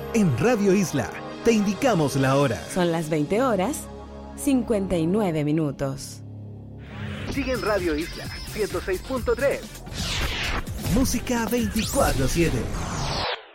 En Radio Isla te indicamos la hora. Son las 20 horas, 59 minutos. Sigue en Radio Isla 106.3. Música 24/7.